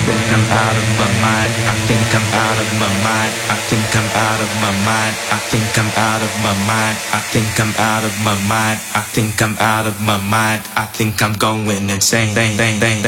think I'm out of my mind. I think I'm out of my mind. I think I'm out of my mind. I think I'm out of my mind. I think I'm out of my mind. I think I'm out of my mind. I think I'm going insane.